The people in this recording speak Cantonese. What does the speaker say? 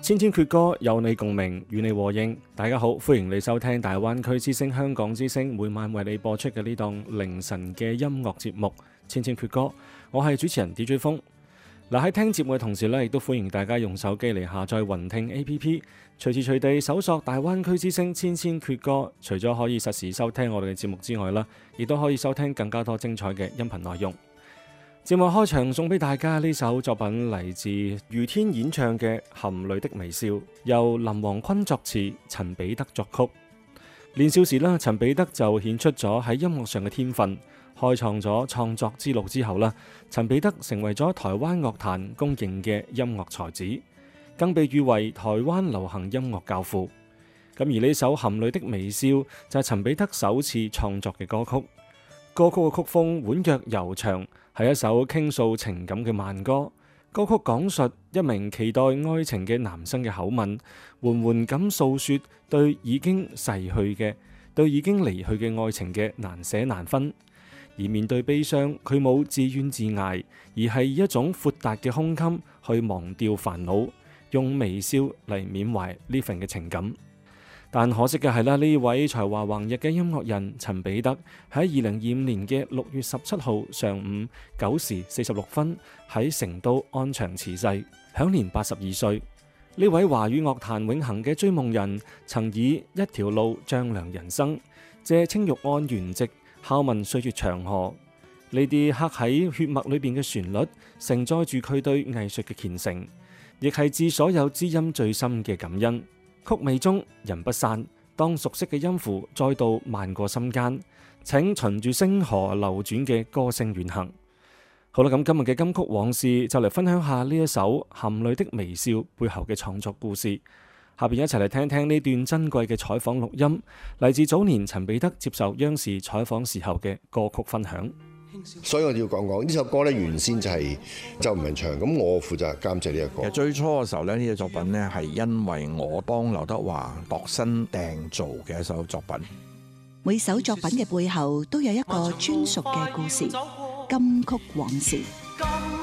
千千闕歌，有你共鳴，與你和應。大家好，歡迎你收聽大灣區之聲、香港之聲每晚為你播出嘅呢檔凌晨嘅音樂節目《千千闕歌》。我係主持人 DJ 風。嗱，喺聽節目嘅同時咧，亦都歡迎大家用手機嚟下載雲聽 APP， 隨時隨地搜索大灣區之聲千千闕歌。除咗可以實時收聽我哋嘅節目之外啦，亦都可以收聽更加多精彩嘅音頻內容。節目開場送俾大家呢首作品，嚟自余天演唱嘅《含淚的微笑》，由林黃坤作詞，陳彼得作曲。年少時啦，陳彼得就顯出咗喺音樂上嘅天分。開創咗創作之路之後啦，陳彼得成為咗台灣樂壇公認嘅音樂才子，更被譽為台灣流行音樂教父。咁而呢首《含淚的微笑》就係陳彼得首次創作嘅歌曲。歌曲嘅曲風婉約悠長，係一首傾訴情感嘅慢歌。歌曲講述一名期待愛情嘅男生嘅口吻，緩緩咁訴說對已經逝去嘅、對已經離去嘅愛情嘅難捨難分。而面對悲傷，佢冇自怨自艾，而係以一種闊達嘅胸襟去忘掉煩惱，用微笑嚟緬懷呢份嘅情感。但可惜嘅係啦，呢位才華橫溢嘅音樂人陳彼得喺2025年嘅6月17號上午9時46分喺成都安詳辭世，享年82歲。呢位華語樂壇永恆嘅追夢人，曾以一條路丈量人生，借青玉案圓寂，敲問歲月長河。呢啲刻喺血脈裏邊嘅旋律，承載住佢對藝術嘅虔誠，亦係致所有知音最深嘅感恩。曲尾中人不散，當熟悉嘅音符再度漫過心間，請循住星河流轉嘅歌聲遠行。好啦，咁今日嘅金曲往事就嚟分享下呢一首《含淚的微笑》背後嘅創作故事。下邊一齊嚟聽聽呢段珍貴嘅採訪錄音，嚟自早年陳彼得接受央視採訪時候嘅歌曲分享。 所以我哋要講講呢首歌咧，原先就係周文唱，咁我負責監製呢個歌。 其實最初嘅時候咧，呢個作品咧係因為我幫劉德華度身訂造嘅一首作品。 每首作品嘅背後都有一個專屬嘅故事，金曲往事。